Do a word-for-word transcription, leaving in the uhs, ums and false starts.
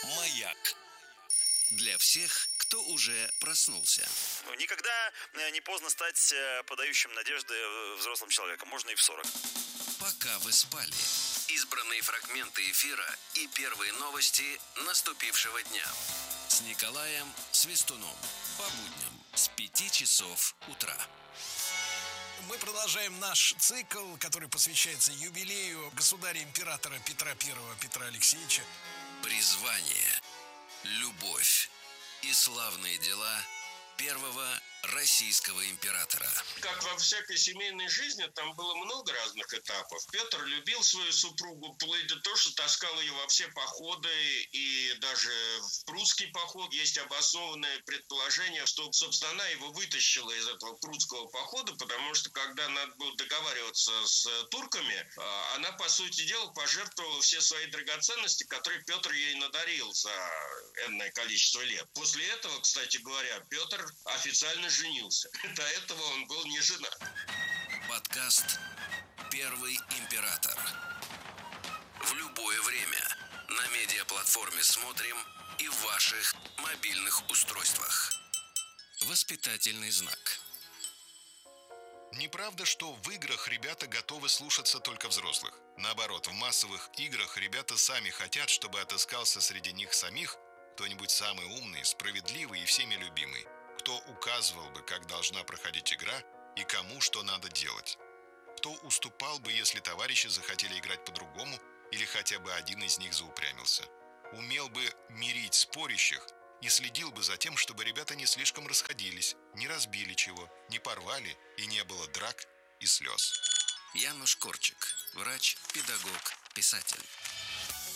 Маяк. Для всех, кто уже проснулся. Никогда не поздно стать подающим надежды взрослым человеком. Можно и в сорок. Пока вы спали. Избранные фрагменты эфира и первые новости наступившего дня. С Николаем Свистуном. По будням с пяти часов утра. Мы продолжаем наш цикл, который посвящается юбилею государя-императора Петра Первого, Петра Алексеевича. Призвание, любовь и славные дела первого российского императора. Как во всякой семейной жизни, там было много разных этапов. Петр любил свою супругу, вплоть до того, что таскал ее во все походы, и даже в прусский поход есть обоснованное предположение, что, собственно, она его вытащила из этого прусского похода, потому что, когда надо было договариваться с турками, она, по сути дела, пожертвовала все свои драгоценности, которые Петр ей надарил за энное количество лет. После этого, кстати говоря, Петр официально женился. До этого он был не женат. Подкаст «Первый император». В любое время на медиаплатформе «Смотрим» и в ваших мобильных устройствах. Воспитательный знак. Неправда, что в играх ребята готовы слушаться только взрослых. Наоборот, в массовых играх ребята сами хотят, чтобы отыскался среди них самих кто-нибудь самый умный, справедливый и всеми любимый, кто указывал бы, как должна проходить игра и кому что надо делать. Кто уступал бы, если товарищи захотели играть по-другому или хотя бы один из них заупрямился. Умел бы мирить спорящих и следил бы за тем, чтобы ребята не слишком расходились, не разбили чего, не порвали и не было драк и слез. Януш Корчик, врач, педагог, писатель.